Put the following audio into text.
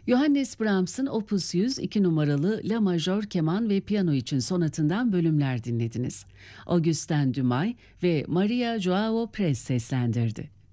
Johannes Brahms'ın Opus 100 2 numaralı La majör keman ve piyano için sonatından bölümler dinlediniz. Augustin Dumay ve Maria Joao Press seslendirdi.